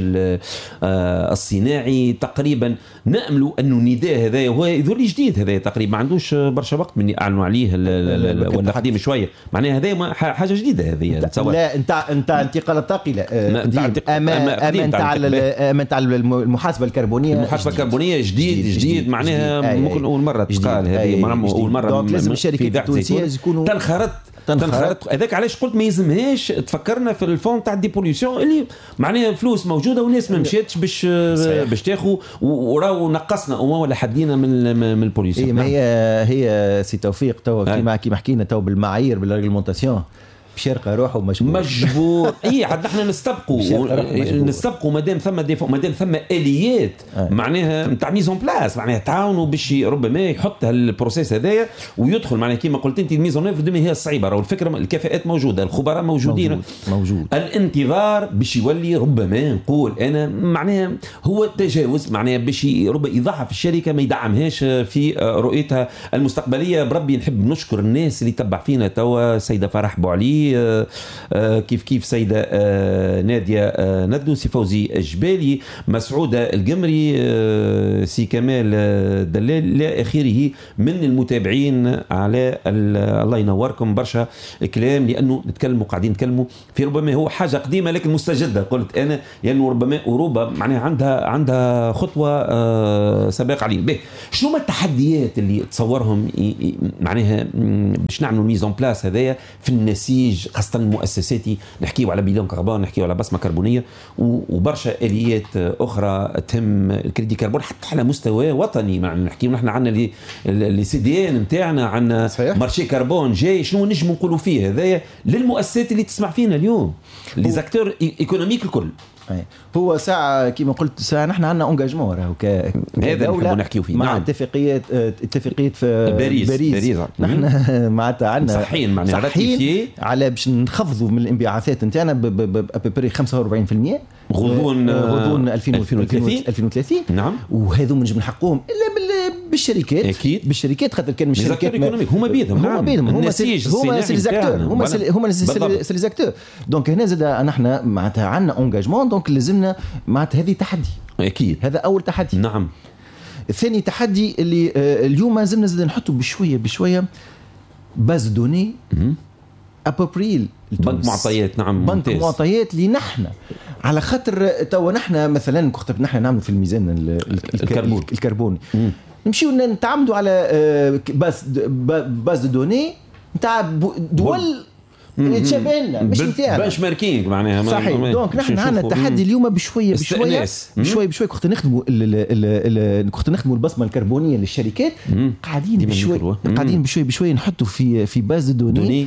الصناعي تقريبا نامل انه النداء هذايا هو يذول جديد هذايا تقريبا ما عندوش برشا وقت من اعلنوا عليه ولا قديم شويه معناها هذايا حاجه جديده هذه لا انت انت انتقال الطاقي لا اما اما انت من تاع المحاسبه الكربونيه المحاسبه الكربونيه جديد جديد, جديد معناها ممكن اول مره تقال هذه اول مره لازم الشركات التونسيه يكونوا تنخرط تنخرط هذاك علاش قلت ما يلزمهاش تفكرنا في الفون تاع ديبوليسيون اللي معناها فلوس موجوده والناس ما مشاتش باش باش تاخذ وراو نقصنا ولا حدينا من من البوليسيون. ما هي هي سي توفيق تو كيما كيما حكينا تو بالمعايير بالريغلمونتاسيون بشرقه روحه مجبور مجبور اي عاد نحن نستبقوا نستبقوا مادام ثم ديفو مادام ثم اليات آه. معناها نتاع ميزون بلاس معناها تعاونوا باش ربما يحط هالبروسيس هذايا ويدخل معناها كيما قلت انت الميزون نيف هي الصعيبه راهو الفكره الكفاءات موجوده الخبراء موجودين موجود. موجود الانتظار باش يولي ربما نقول انا معناها هو التجاوز معناها باش ربما يضعف الشركه ما يدعمهاش في رؤيتها المستقبليه. بربي نحب نشكر الناس اللي تبع فينا توا سيده فرح بوعلي كيف كيف سيدة نادية ندو سي فوزي الجبالي مسعودة القمري سي كمال دلال إلى آخره من المتابعين على الله ينوركم برشا كلام لأنه نتكلموا قاعدين نتكلموا في ربما هو حاجة قديمة لكن مستجدة قلت أنا لأنه ربما أوروبا معناها عندها عندها خطوة سابقة عليه. به شنو ما التحديات اللي تصورهم معناها باش نعملوا ميزون بلاس هذايا في النسيج التدريج خاصة المؤسساتي، نحكيو على بيلون كربون، نحكيو على بصمة كربونية وبرشا آليات أخرى تهم الكريدي كربون حتى على مستوى وطني. يعني نحكيو نحن عنا لي لي سي دي ان نتاعنا، عنا مارشي كربون جاي، شنو نجم نقولوا فيه هذايا للمؤسسات اللي تسمع فينا اليوم، لي زاكتور ايكونوميك الكل. هو ساعة كما قلت ساعة نحن عندنا انجاجمون راهو كدولة نحكيو فيه مع نعم. اتفاقيات اتفاقيات في باريس, باريس. باريس. نحن معناتها عندنا صحيين معناها صحيين على باش نخفضوا من الانبعاثات نتاعنا بابري خمسة وأربعين بالمئة غضون غضون ألفين وثلاثين. نعم. وهذو نجم نحقوهم الا بالشركات اكيد بالشركات خاطر كان الشركات هما بيدهم هما بيدهم هما هما سيليزاكتور هما هما سيليزاكتور. دونك هنا زاد نحن معناتها عندنا انجاجمون، دونك لازمنا معناتها هذه تحدي اكيد. هذا اول تحدي. نعم. الثاني تحدي اللي اليوم لازمنا زاد نحطوا بشويه بشويه باز دوني ابروبري بنك معطيات. نعم بنك معطيات اللي نحن على خاطر توا نحن مثلا كنت نحن نعمل في الميزان الكربون الكربوني نمشيو نتعامدوا على باز باز دوني نتاع دول اللي تشابهنا مش نتاعنا بنش ماركينغ معناها. صحيح. دونك نحن عندنا التحدي اليوم بشويه بشويه بشويه بشويه كنت نخدموا كنت نخدموا البصمه الكربونيه للشركات، قاعدين بشويه قاعدين بشويه بشويه نحطوا في في باز دوني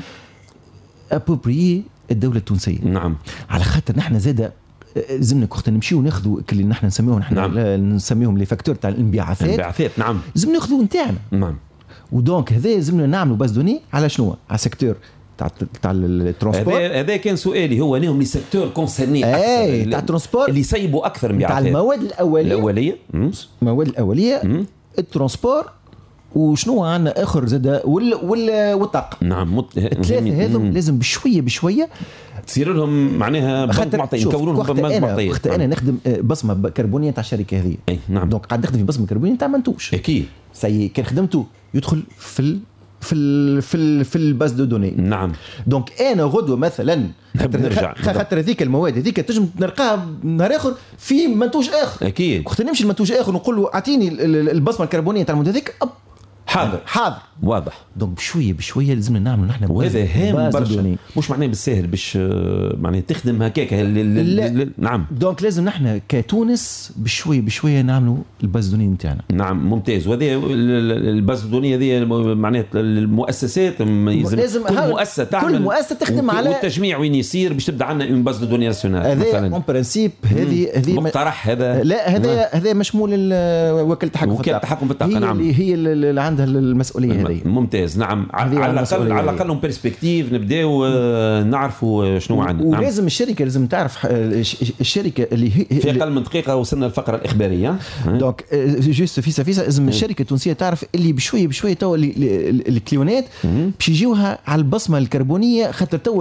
ابروبري الدوله التونسيه. نعم. على خاطر نحن زاده زمنا كنت نمشيو ناخذوا اللي نحن نسميهم نحن نعم. نسميهم لي فاكتور تاع الانبعاثات الانبعاثات. نعم. زمنا ناخذوا نتاعنا. نعم. ودونك هذا زمنا نعملوا باز دوني على شنو؟ على سيكتور تاع تاع الترونسبور. هذا هذا كان سؤالي، هو انهم لي سيكتور كونسيرني اكثر تاع الترونسبور اللي يصيبوا اكثر انبعاثات تاع المواد الاوليه الاوليه المواد الاوليه الترونسبور وشنو عندنا اخر زاد وال وال والطاقه. نعم. الثلاثه هذم لازم بشويه بشويه تصير لهم معناها بنك معطي نكونوا لهم بنك معطي. وقت انا نخدم بصمه كربونيه تاع الشركه هذه. اي نعم. دونك قاعد نخدم في بصمه كربونيه تاع منتوج اكيد. سي كان خدمته يدخل في ال في ال في ال في الباز دو دوني. نعم. دونك انا غدوه مثلا نرجع خاطر هذيك المواد هذيك تنجم نلقاها نهار اخر في منتوج اخر. اكيد. وقت نمشي المنتوج اخر ونقول له اعطيني البصمه الكربونيه تاع المنتوج هذيك حاضر حاضر واضح. دونك بشويه بشويه لازمنا نعمل نحن، وهذا هام برشا مش معناه بالسهل باش معناه تخدم هكاك. نعم. دونك لازم نحن كتونس بشويه بشويه نعملوا الباز دوني نتاعنا. نعم ممتاز. وهذه الباز دوني هذه معناه المؤسسات لازم كل مؤسسه تعمل كل مؤسسه تخدم على والتجميع وين يصير باش تبدا عندنا اون باز دوني ناسيونال هذا اون برانسيب. هذه هذه مقترح هذا لا هذا هذا مشمول وكاله التحكم في الطاقه. التحكم في الطاقه. نعم. هي اللي عندها المسؤوليه هذه. ممتاز. نعم. على الاقل على الاقل لهم بيرسبكتيف نبداو نعرفوا شنو عندنا. ولازم نعم. الشركه لازم تعرف الشركه اللي هي في اقل من دقيقه وصلنا الفقره الاخباريه. دونك جوست فيسا فيسا لازم الشركه التونسيه تعرف اللي بشويه بشويه تو الكليونات باش يجيوها على البصمه الكربونيه، خاطر تو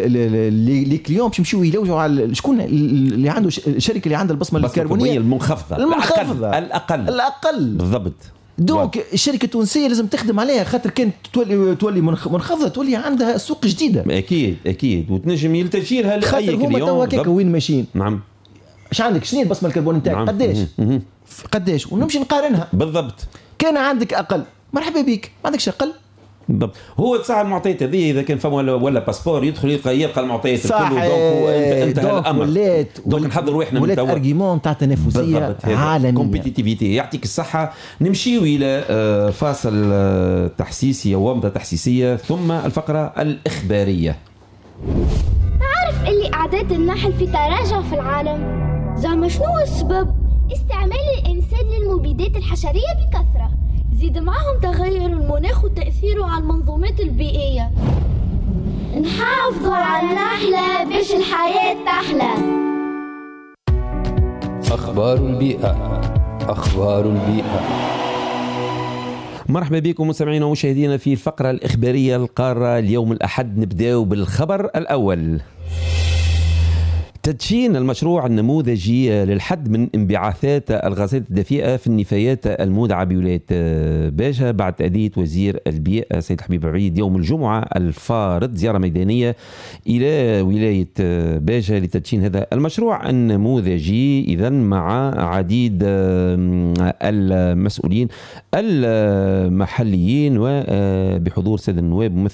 لي كليون باش يمشيو يلوجوا على شكون اللي عنده الشركه اللي عندها البصمه الكربونيه المنخفضه المنخفضه الاقل الاقل بالضبط. دونك الشركه التونسيه لازم تخدم عليها، خاطر كانت تولي تولي منخفضه تولي عندها سوق جديده. اكيد اكيد وتنجم يلتجي لها لاي كليون. خاطر هما توا هكاك وين ماشيين. نعم. اش عندك شنو البصمه الكربون نتاعك؟ نعم. قداش قداش ونمشي نقارنها بالضبط. كان عندك اقل مرحبا بك، ما عندكش اقل بالضبط. هو تسعى المعطيات هذه اذا كان فما ولا, ولا باسبور يدخل يلقى يلقى المعطيات الكل. دونك انتهى الامر. دونك نحضر روحنا من توا ارغيومون تاع تنافسيه عالميه كومبيتيتيفيتي. يعطيك الصحه. نمشيو الى فاصل تحسيسي ومضه تحسيسيه ثم الفقره الاخباريه. تعرف اللي اعداد النحل في تراجع في العالم؟ زعما شنو السبب؟ استعمال الانسان للمبيدات الحشريه بكثره، زيد معهم تغير المناخ وتأثيره على المنظومات البيئية. نحافظوا على النحلة باش الحياة تحلى. أخبار البيئة. أخبار البيئة. مرحبا بكم مستمعينا ومشاهدينا في الفقرة الإخبارية القارة. اليوم الأحد نبداو بالخبر الأول. تدشين المشروع النموذجي للحد من انبعاثات الغازات الدفيئة في النفايات المودعة بولاية باجة بعد تأدية وزير البيئة سيد حبيب عبيد يوم الجمعة الفارض زيارة ميدانية إلى ولاية باجة لتدشين هذا المشروع النموذجي إذن مع عديد المسؤولين المحليين وبحضور سيد النواب